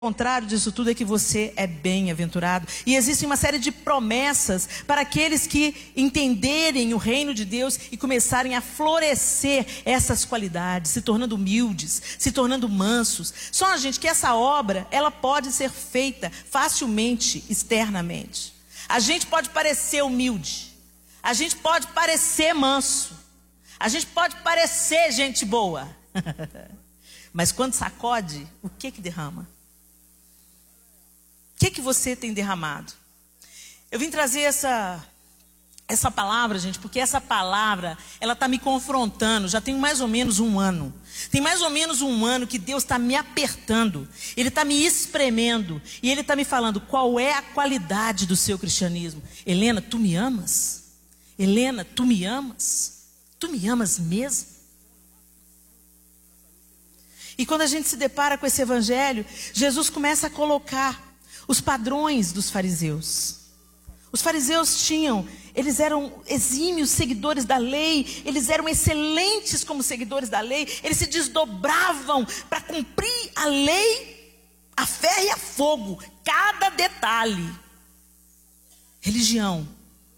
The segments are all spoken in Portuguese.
contrário disso tudo é que você é bem-aventurado. E existe uma série de promessas para aqueles que entenderem o reino de Deus e começarem a florescer essas qualidades, se tornando humildes, se tornando mansos. Só, gente, que essa obra, ela pode ser feita facilmente, externamente. A gente pode parecer humilde, a gente pode parecer manso, a gente pode parecer gente boa. Mas quando sacode, o que derrama? O que você tem derramado? Eu vim trazer essa palavra, gente, porque essa palavra, ela está me confrontando, já tem mais ou menos um ano. Tem mais ou menos um ano que Deus está me apertando, Ele está me espremendo, e Ele está me falando qual é a qualidade do seu cristianismo. Helena, tu me amas? Helena, tu me amas? Tu me amas mesmo? E quando a gente se depara com esse evangelho, Jesus começa a colocar os padrões dos fariseus. Os fariseus eles eram exímios seguidores da lei, eles eram excelentes como seguidores da lei, eles se desdobravam para cumprir a lei a ferro e a fogo, cada detalhe. Religião.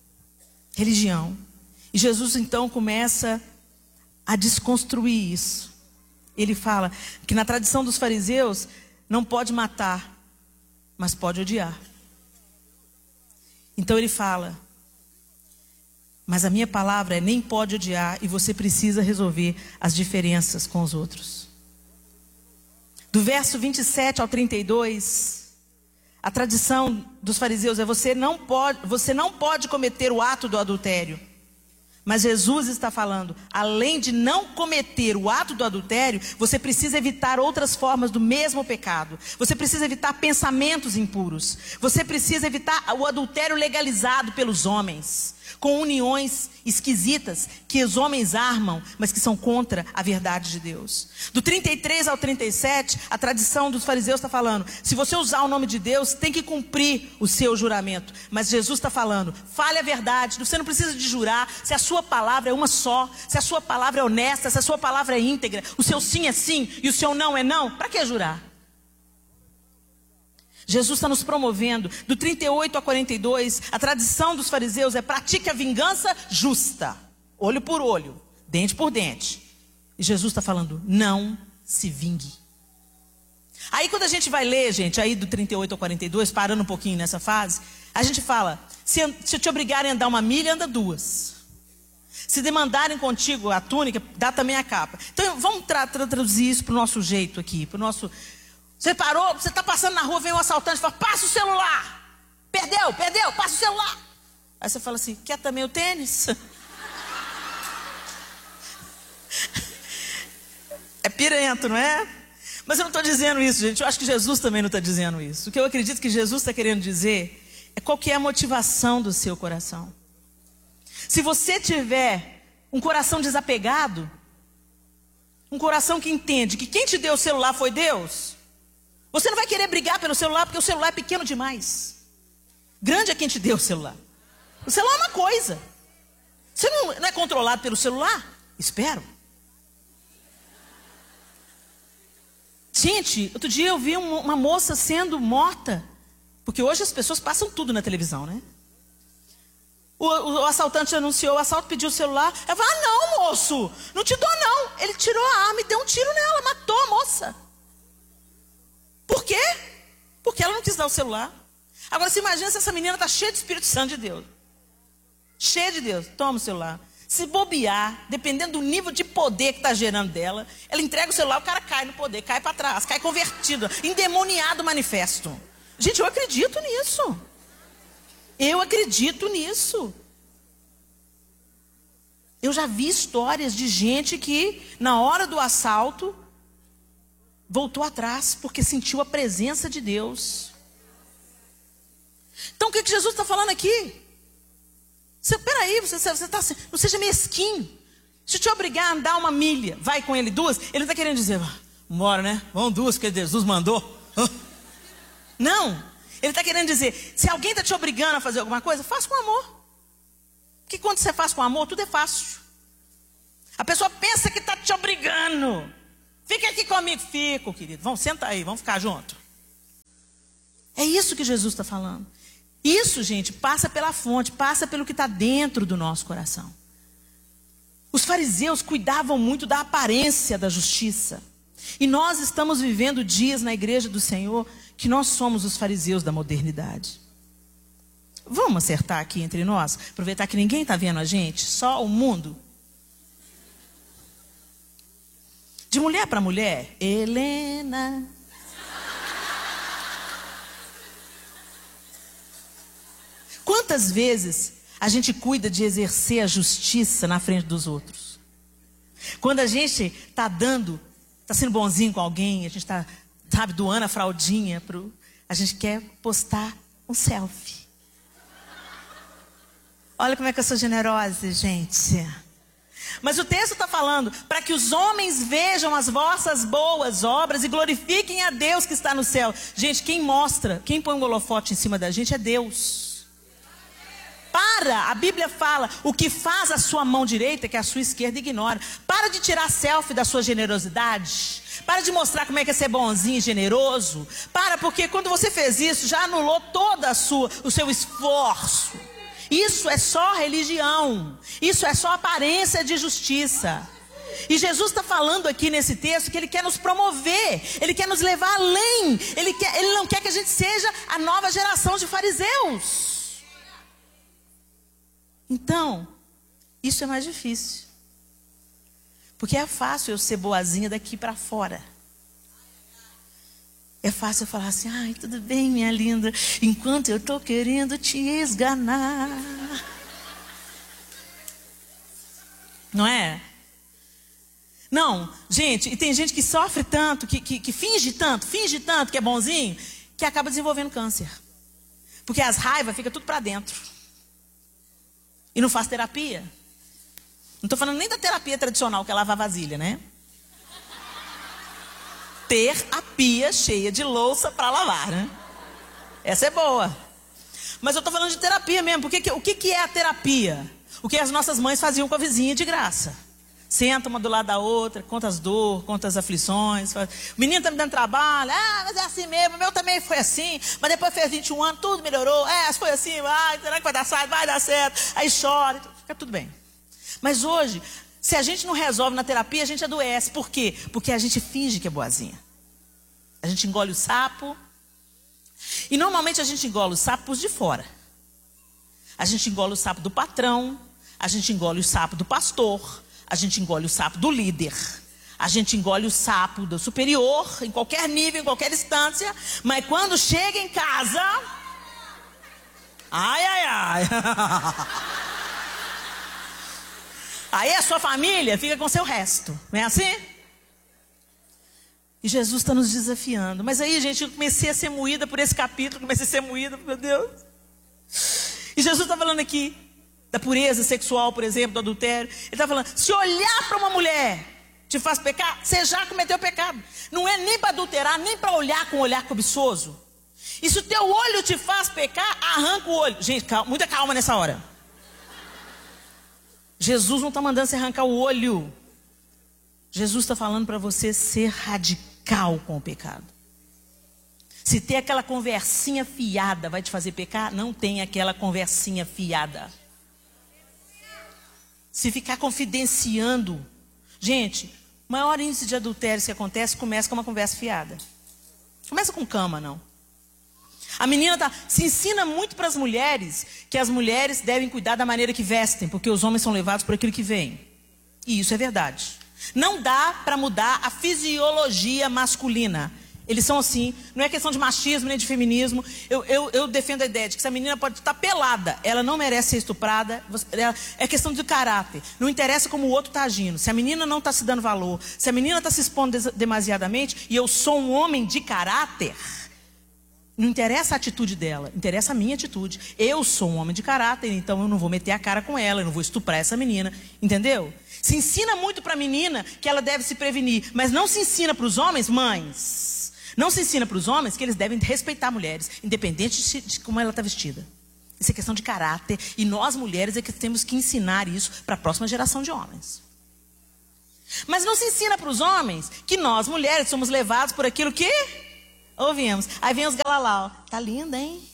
E Jesus então começa a desconstruir isso. Ele fala que na tradição dos fariseus não pode matar, mas pode odiar. Então ele fala, mas a minha palavra é nem pode odiar, e você precisa resolver as diferenças com os outros. Do verso 27 ao 32, a tradição dos fariseus é você não pode cometer o ato do adultério. Mas Jesus está falando, além de não cometer o ato do adultério, você precisa evitar outras formas do mesmo pecado. Você precisa evitar pensamentos impuros. Você precisa evitar o adultério legalizado pelos homens, com uniões esquisitas que os homens armam, mas que são contra a verdade de Deus. Do 33 ao 37, a tradição dos fariseus está falando, se você usar o nome de Deus, tem que cumprir o seu juramento. Mas Jesus está falando, fale a verdade, você não precisa de jurar, se a sua palavra é uma só, se a sua palavra é honesta, se a sua palavra é íntegra, o seu sim é sim e o seu não é não, para que jurar? Jesus está nos promovendo. Do 38 a 42, a tradição dos fariseus é pratique a vingança justa, olho por olho, dente por dente. E Jesus está falando, não se vingue. Aí quando a gente vai ler, gente, aí do 38 ao 42, parando um pouquinho nessa fase, a gente fala, se te obrigarem a andar 1 milha, anda 2. Se demandarem contigo a túnica, dá também a capa. Então vamos traduzir isso para o nosso jeito aqui, para o nosso... Você parou, você está passando na rua, vem um assaltante e fala, passa o celular. Perdeu, passa o celular. Aí você fala assim, quer também o tênis? É pirento, não é? Mas eu não estou dizendo isso, gente. Eu acho que Jesus também não está dizendo isso. O que eu acredito que Jesus está querendo dizer é qual que é a motivação do seu coração. Se você tiver um coração desapegado, um coração que entende que quem te deu o celular foi Deus, você não vai querer brigar pelo celular, porque o celular é pequeno demais. Grande é quem te deu o celular. O celular é uma coisa. Você não é controlado pelo celular? Espero. Gente, outro dia eu vi uma moça sendo morta. Porque hoje as pessoas passam tudo na televisão, né? O assaltante anunciou o assalto, pediu o celular. Ela falou, não, moço, não te dou não. Ele tirou a arma e deu um tiro nela, matou a moça. Por quê? Porque ela não quis dar o celular. Agora você imagina se essa menina está cheia de Espírito Santo de Deus. Cheia de Deus, toma o celular. Se bobear, dependendo do nível de poder que está gerando dela, ela entrega o celular, o cara cai no poder, cai para trás, cai convertido, endemoniado manifesto. Gente, eu acredito nisso. Eu acredito nisso. Eu já vi histórias de gente que, na hora do assalto, voltou atrás, porque sentiu a presença de Deus. Então o que Jesus está falando aqui? Peraí, você tá, não seja mesquinho. Se te obrigar a andar 1 milha, vai com ele 2, ele está querendo dizer, vambora, né? Vamos 2, que Jesus mandou. Não, ele está querendo dizer, se alguém está te obrigando a fazer alguma coisa, faça com amor. Porque quando você faz com amor, tudo é fácil. A pessoa pensa que está te obrigando. Fica aqui comigo. Fico, querido. Vamos, senta aí, vamos ficar junto. É isso que Jesus está falando. Isso, gente, passa pela fonte, passa pelo que está dentro do nosso coração. Os fariseus cuidavam muito da aparência da justiça. E nós estamos vivendo dias na igreja do Senhor que nós somos os fariseus da modernidade. Vamos acertar aqui entre nós? Aproveitar que ninguém está vendo a gente, só o mundo. De mulher para mulher, Helena. Quantas vezes a gente cuida de exercer a justiça na frente dos outros? Quando a gente está sendo bonzinho com alguém, a gente está, doando a fraldinha, a gente quer postar um selfie. Olha como é que eu sou generosa, gente. Mas o texto está falando para que os homens vejam as vossas boas obras e glorifiquem a Deus que está no céu. Gente, quem põe um holofote em cima da gente é Deus. A Bíblia fala, o que faz a sua mão direita, que a sua esquerda ignora. Para de tirar selfie da sua generosidade. Para de mostrar como é que é ser bonzinho e generoso. Porque quando você fez isso, já anulou todo o seu esforço. Isso é só religião. Isso é só aparência de justiça. E Jesus está falando aqui nesse texto que Ele quer nos promover. Ele quer nos levar além. Ele não quer que a gente seja a nova geração de fariseus. Então, isso é mais difícil. Porque é fácil eu ser boazinha daqui para fora. É fácil eu falar assim, ai, tudo bem, minha linda, enquanto eu estou querendo te esganar. Não é? Não, gente, e tem gente que sofre tanto, que finge tanto que é bonzinho, que acaba desenvolvendo câncer. Porque as raivas ficam tudo para dentro. E não faz terapia. Não estou falando nem da terapia tradicional, que é lavar vasilha, né? Ter a pia cheia de louça para lavar, né? Essa é boa. Mas eu estou falando de terapia mesmo. Porque o que é a terapia? O que as nossas mães faziam com a vizinha de graça. Senta uma do lado da outra, conta as dores, conta as aflições. Fala, o menino está me dando trabalho. Mas é assim mesmo, o meu também foi assim. Mas depois fez 21 anos, tudo melhorou. Foi assim, será que vai dar certo? Vai dar certo. Aí chora, fica tudo bem. Mas hoje, se a gente não resolve na terapia, a gente adoece. Por quê? Porque a gente finge que é boazinha. A gente engole o sapo. E normalmente a gente engole os sapos de fora. A gente engole o sapo do patrão. A gente engole o sapo do pastor. A gente engole o sapo do líder. A gente engole o sapo do superior, em qualquer nível, em qualquer instância. Mas quando chega em casa... Ai. Aí a sua família fica com seu resto. Não é assim? E Jesus está nos desafiando. Mas aí, gente, eu comecei a ser moída por esse capítulo. Comecei a ser moída, meu Deus. E Jesus está falando aqui da pureza sexual, por exemplo, do adultério. Ele está falando, se olhar para uma mulher te faz pecar, você já cometeu pecado. Não é nem para adulterar, nem para olhar com um olhar cobiçoso. E se o teu olho te faz pecar, arranca o olho. Gente, calma, muita calma nessa hora. Jesus não está mandando você arrancar o olho. Jesus está falando para você ser radical com o pecado. Se ter aquela conversinha fiada vai te fazer pecar, não tem aquela conversinha fiada. Se ficar confidenciando. Gente, o maior índice de adultério que acontece começa com uma conversa fiada. Começa com cama, não. A menina se ensina muito para as mulheres que as mulheres devem cuidar da maneira que vestem, porque os homens são levados por aquilo que vem. E isso é verdade. Não dá para mudar a fisiologia masculina. Eles são assim, não é questão de machismo nem de feminismo. Eu defendo a ideia de que se a menina pode estar pelada, ela não merece ser estuprada. É questão de caráter. Não interessa como o outro está agindo. Se a menina não está se dando valor, se a menina está se expondo demasiadamente, e eu sou um homem de caráter, não interessa a atitude dela, interessa a minha atitude. Eu sou um homem de caráter, então eu não vou meter a cara com ela, eu não vou estuprar essa menina, entendeu? Se ensina muito para a menina que ela deve se prevenir, mas não se ensina para os homens, mães. Não se ensina para os homens que eles devem respeitar mulheres, independente de como ela está vestida. Isso é questão de caráter. E nós, mulheres, é que temos que ensinar isso para a próxima geração de homens. Mas não se ensina para os homens que nós, mulheres, somos levados por aquilo que Ouvimos. Aí vem os galalau. Tá linda, hein?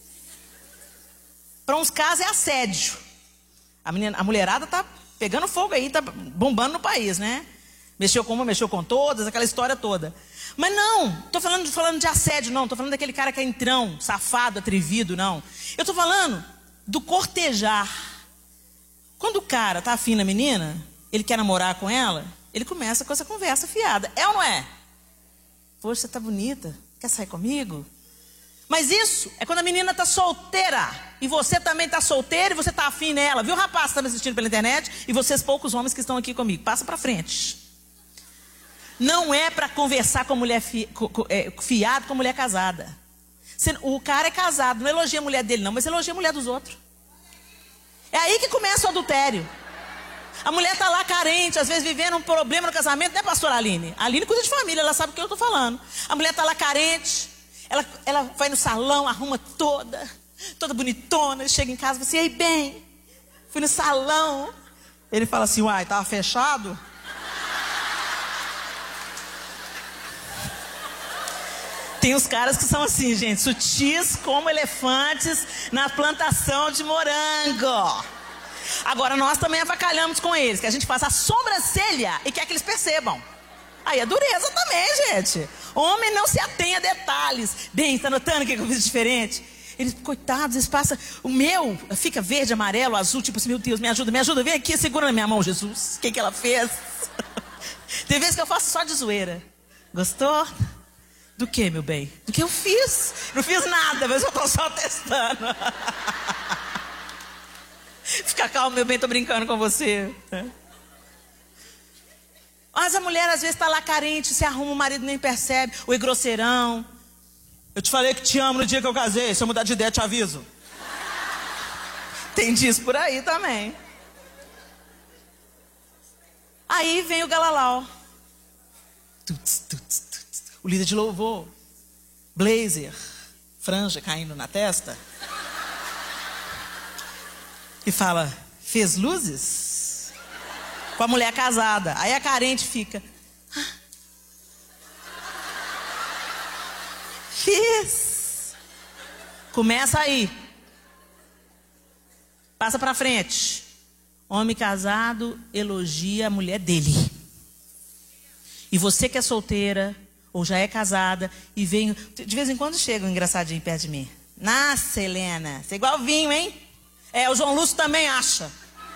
Para uns casos é assédio. A mulherada tá pegando fogo aí, tá bombando no país, né? Mexeu com uma, mexeu com todas, aquela história toda. Mas não, tô falando de assédio, não. Tô falando daquele cara que é entrão, safado, atrevido, não. Eu tô falando do cortejar. Quando o cara tá afim na menina, ele quer namorar com ela, ele começa com essa conversa fiada. É ou não é? Poxa, você tá bonita, quer sair comigo? Mas isso é quando a menina tá solteira. E você também tá solteiro e você tá afim nela. Viu, rapaz, que tá me assistindo pela internet? E vocês poucos homens que estão aqui comigo. Passa pra frente. Não é para conversar com mulher fiado com mulher casada. O cara é casado, não elogia a mulher dele não, mas elogia a mulher dos outros. É aí que começa o adultério. A mulher tá lá carente, às vezes vivendo um problema no casamento, né, pastora Aline? A Aline cuida de família, ela sabe o que eu tô falando. A mulher tá lá carente, ela vai no salão, arruma toda bonitona, chega em casa e fala assim: ei, bem, fui no salão. Ele fala assim: uai, tava fechado? Tem os caras que são assim, gente, sutis como elefantes na plantação de morango. Agora nós também avacalhamos com eles, que a gente faz a sobrancelha e quer que eles percebam. Aí é dureza também, gente. Homem não se atém a detalhes. Bem, tá notando o que eu fiz diferente? Eles, coitados, eles passam. O meu fica verde, amarelo, azul, tipo assim: meu Deus, me ajuda, vem aqui, segura na minha mão, Jesus. O que ela fez? Tem vezes que eu faço só de zoeira. Gostou? Do que, meu bem? Do que eu fiz? Não fiz nada, mas eu tô só testando. Fica calmo, meu bem, tô brincando com você. Mas a mulher às vezes tá lá carente, se arruma, o marido nem percebe. O grosseirão. Eu te falei que te amo no dia que eu casei. Se eu mudar de ideia, te aviso. Tem disso por aí também. Aí vem o galalau. O líder de louvor, blazer, franja caindo na testa, e fala: fez luzes? Com a mulher casada. Aí a carente fica: fiz. Começa aí. Passa pra frente. Homem casado elogia a mulher dele. E você que é solteira ou já é casada e vem, de vez em quando chega um engraçadinho perto de mim: nossa, Helena, você é igual vinho, hein? É, o João Lúcio também acha.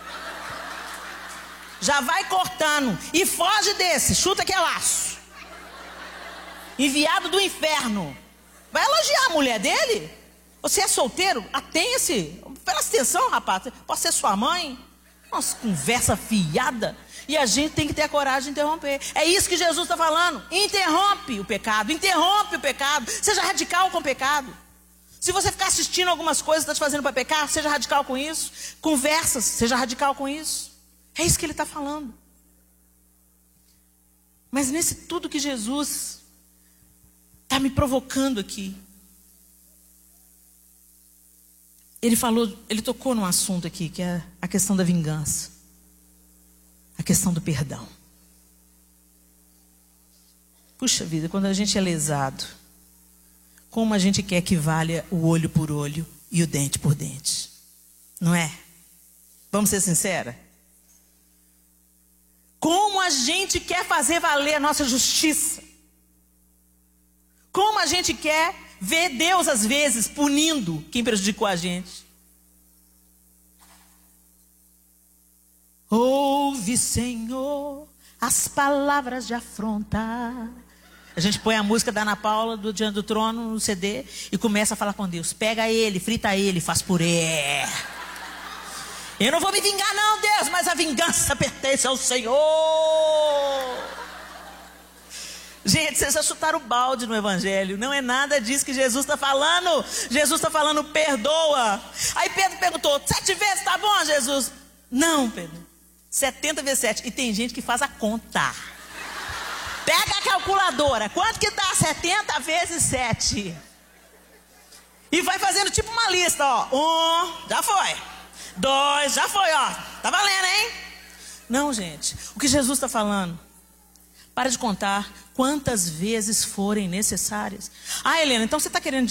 Já vai cortando e foge desse, chuta que é laço. Enviado do inferno. Vai elogiar a mulher dele? Você é solteiro? Atenha-se. Presta atenção, rapaz. Pode ser sua mãe. Nossa, conversa fiada. E a gente tem que ter a coragem de interromper. É isso que Jesus está falando. Interrompe o pecado. Interrompe o pecado. Seja radical com o pecado. Se você ficar assistindo algumas coisas que está te fazendo para pecar, seja radical com isso. Conversas, seja radical com isso. É isso que ele está falando. Mas nesse tudo que Jesus está me provocando aqui, ele tocou num assunto aqui, que é a questão da vingança. A questão do perdão. Puxa vida, quando a gente é lesado, como a gente quer que valha o olho por olho e o dente por dente. Não é? Vamos ser sinceros? Como a gente quer fazer valer a nossa justiça. Como a gente quer ver Deus às vezes punindo quem prejudicou a gente. Ouve, Senhor, as palavras de afronta. A gente põe a música da Ana Paula do Diante do Trono no CD e começa a falar com Deus. Pega ele, frita ele, faz purê. Eu não vou me vingar não, Deus, mas a vingança pertence ao Senhor. Gente, vocês já chutaram o balde no Evangelho. Não é nada disso que Jesus está falando. Jesus está falando: perdoa. Aí Pedro perguntou: 7 vezes tá bom, Jesus? Não, Pedro, 70 vezes 7. E tem gente que faz a conta. Pega a calculadora. Quanto que dá 70 vezes 7? E vai fazendo tipo uma lista, ó. 1, já foi. 2, já foi, ó. Tá valendo, hein? Não, gente. O que Jesus está falando? Para de contar quantas vezes forem necessárias. Ah, Helena, então você está querendo